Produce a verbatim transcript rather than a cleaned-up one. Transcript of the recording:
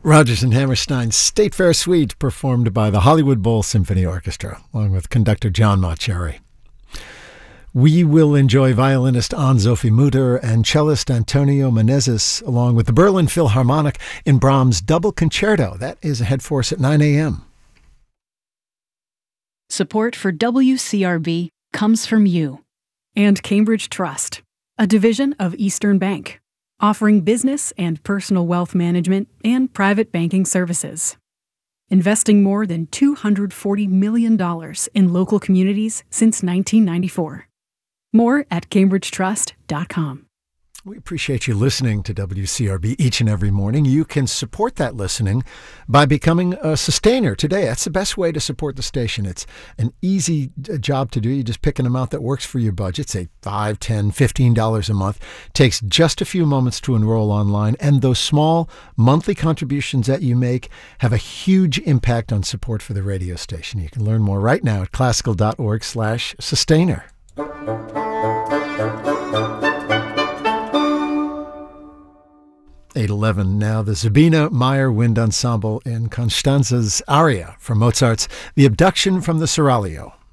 Rodgers and Hammerstein's State Fair Suite, performed by the Hollywood Bowl Symphony Orchestra, along with conductor John Mauceri. We will enjoy violinist Anne-Sophie Mutter and cellist Antonio Menezes, along with the Berlin Philharmonic in Brahms' Double Concerto. That is ahead for us at nine a.m. Support for W C R B comes from you. And Cambridge Trust, a division of Eastern Bank, offering business and personal wealth management and private banking services. Investing more than two hundred forty million dollars in local communities since nineteen ninety-four. More at cambridge trust dot com. We appreciate you listening to W C R B each and every morning. You can support that listening by becoming a sustainer today. That's the best way to support the station. It's an easy job to do. You just pick an amount that works for your budget, say five, ten, fifteen dollars a month. It takes just a few moments to enroll online, and those small monthly contributions that you make have a huge impact on support for the radio station. You can learn more right now at classical.org slash sustainer. eight eleven now, the Sabina Meyer Wind Ensemble in Constanza's aria from Mozart's The Abduction from the Seraglio.